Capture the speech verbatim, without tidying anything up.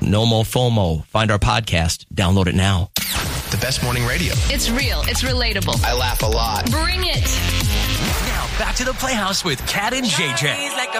No Mo FOMO. Find our podcast. Download it now. The best morning radio. It's real. It's relatable. I laugh a lot. Bring it. Now, back to the Playhouse with Kat and J J.